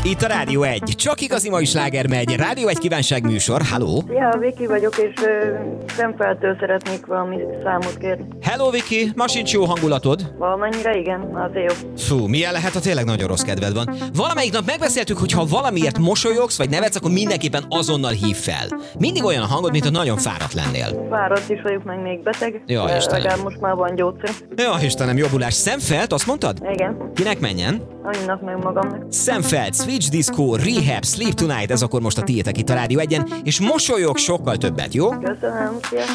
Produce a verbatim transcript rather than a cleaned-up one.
Itt a Rádió egy. Csak igazi mai sláger megy. Rádió egy kívánság műsor. Halló? Ja, Viki vagyok, és ö, Szemfeltől szeretnék valami számot kérni. Hello, Viki. Ma sincs jó hangulatod? Valamennyire igen, azért jó. Fú, milyen lehet, ha tényleg nagyon rossz kedved van. Valamelyik nap megbeszéltük, hogy ha valamiért mosolyogsz, vagy nevetsz, akkor mindenképpen azonnal hív fel. Mindig olyan a hangod, mint ha nagyon fáradt lennél. Fáradt is vagyok, meg még beteg. Ja, de Istenem. legalább most már van gyógyszer. Ja, Istenem, jobbulás. Szemfelt, azt mondtad? Igen, Kinek menjen? annak meg magamnak. Szemfeld, Switch Disco, Rehab, Sleep Tonight, ez akkor most a tiétek itt a Rádió egyen, és mosolyog sokkal többet, jó? Köszönöm, szia!